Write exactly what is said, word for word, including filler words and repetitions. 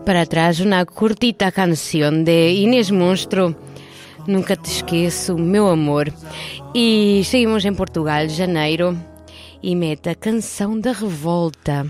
para atrás una cortita canción de Inés Monstro, Nunca Te Esqueço, Meu Amor. E seguimos em Portugal, janeiro, e mete a Canção da Revolta.